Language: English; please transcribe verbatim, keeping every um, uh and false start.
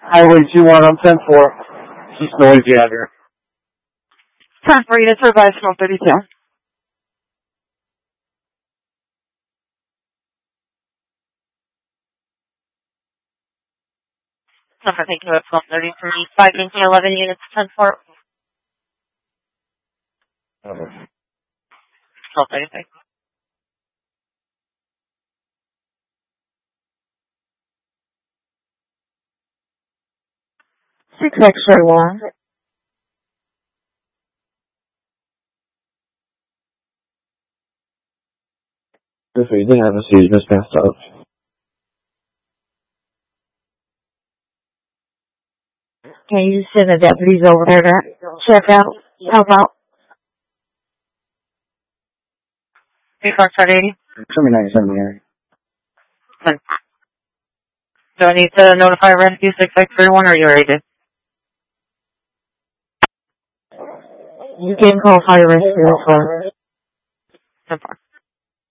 Highway two one, I'm ten four. It's noisy out here. ten four units for Bicycle thirty-two. Number thank you at twelve thirty-three. five nineteen eleven units, ten four. Okay. twelve thirty-three. six X-ray one. If we didn't have a seat, just passed up. Can you send the deputies over there to check out, help out? three four start eighty. seventy-nine seventy-nine. Do I need to notify rescue six X three one or are you ready to? You can call fire rescue for ten four.